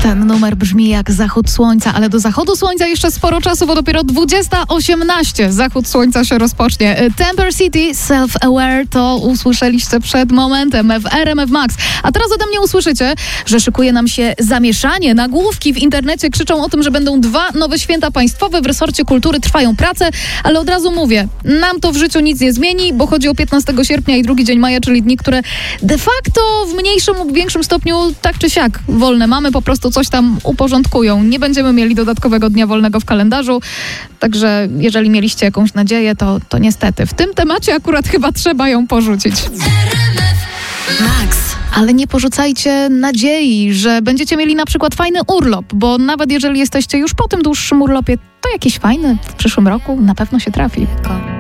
Ten numer brzmi jak zachód słońca, ale do zachodu słońca jeszcze sporo czasu, bo dopiero 20:18 zachód słońca się rozpocznie. Temper City, Self-Aware to usłyszeliście przed momentem w RMF Max. A teraz ode mnie usłyszycie, że szykuje nam się zamieszanie. Nagłówki w internecie krzyczą o tym, że będą 2 nowe święta państwowe. W resorcie kultury trwają prace, ale od razu mówię, nam to w życiu nic nie zmieni, bo chodzi o 15 sierpnia i 2 dzień maja, czyli dni, które de facto w mniejszym lub większym stopniu tak czy siak wolne mamy, po prostu coś tam uporządkują. Nie będziemy mieli dodatkowego dnia wolnego w kalendarzu, także jeżeli mieliście jakąś nadzieję, to niestety w tym temacie akurat chyba trzeba ją porzucić. Max. Ale nie porzucajcie nadziei, że będziecie mieli na przykład fajny urlop, bo nawet jeżeli jesteście już po tym dłuższym urlopie, to jakiś fajny w przyszłym roku na pewno się trafi.